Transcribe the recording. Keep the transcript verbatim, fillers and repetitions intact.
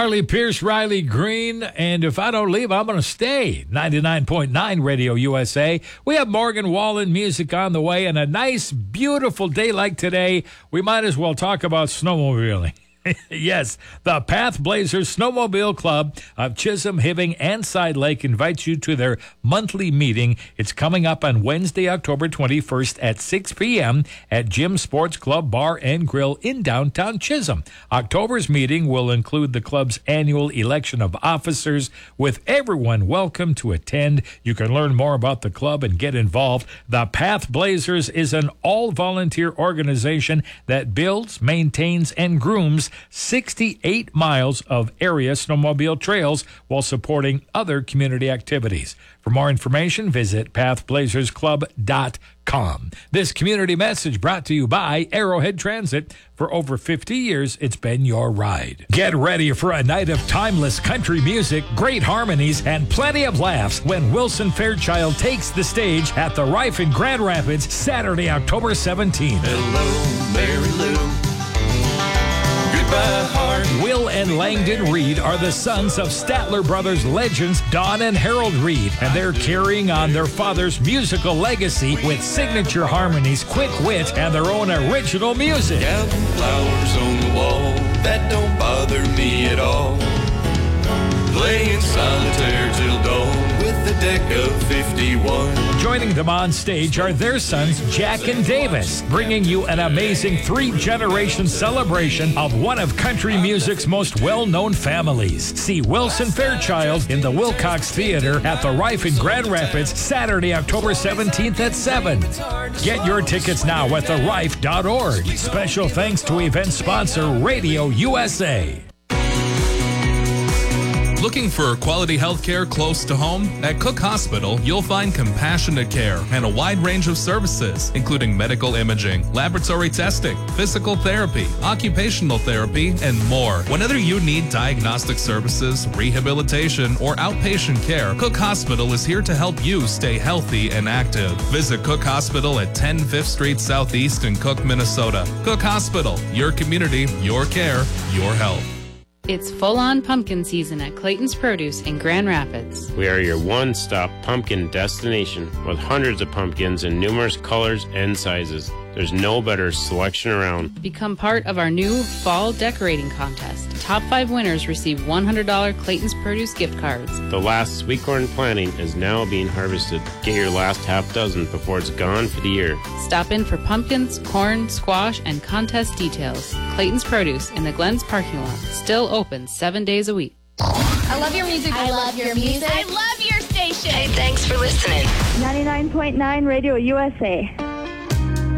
Carly Pierce, Riley Green, and if I don't leave, I'm going to stay. ninety-nine point nine Radio U S A. We have Morgan Wallen music on the way, and a nice, beautiful day like today, we might as well talk about snowmobiling. Yes, the Path Blazers Snowmobile Club of Chisholm, Hibbing, and Side Lake invites you to their monthly meeting. It's coming up on Wednesday, October twenty-first at six p.m. at Jim Sports Club Bar and Grill in downtown Chisholm. October's meeting will include the club's annual election of officers, with everyone welcome to attend. You can learn more about the club and get involved. The Path Blazers is an all-volunteer organization that builds, maintains, and grooms sixty-eight miles of area snowmobile trails while supporting other community activities. For more information, visit path blazers club dot com. This community message brought to you by Arrowhead Transit. For over fifty years, it's been your ride. Get ready for a night of timeless country music, great harmonies, and plenty of laughs when Wilson Fairchild takes the stage at the Rife in Grand Rapids, Saturday, October seventeenth. Hello, Mary Lou. Will and Langdon Reed are the sons of Statler Brothers legends Don and Harold Reed, and they're carrying on their father's musical legacy with signature harmonies, quick wit, and their own original music. Counting flowers on the wall, that don't bother me at all. Playing solitaire till dawn with the deck of fifty-one. Joining them on stage are their sons, Jack and Davis, bringing you an amazing three-generation celebration of one of country music's most well-known families. See Wilson Fairchild in the Wilcox Theater at the Rife in Grand Rapids, Saturday, October seventeenth at seven. Get your tickets now at the rife dot org. Special thanks to event sponsor Radio U S A. Looking for quality health care close to home? At Cook Hospital, you'll find compassionate care and a wide range of services, including medical imaging, laboratory testing, physical therapy, occupational therapy, and more. Whenever you need diagnostic services, rehabilitation, or outpatient care, Cook Hospital is here to help you stay healthy and active. Visit Cook Hospital at ten Fifth Street Southeast in Cook, Minnesota. Cook Hospital, your community, your care, your health. It's full-on pumpkin season at Clayton's Produce in Grand Rapids. We are your one-stop pumpkin destination with hundreds of pumpkins in numerous colors and sizes. There's no better selection around. Become part of our new fall decorating contest. Top five winners receive one hundred dollars Clayton's Produce gift cards. The last sweet corn planting is now being harvested. Get your last half dozen before it's gone for the year. Stop in for pumpkins, corn, squash, and contest details. Clayton's Produce in the Glens parking lot. Still open seven days a week. I love your music. I love your music. I love your station. Hey, thanks for listening. ninety-nine point nine Radio U S A.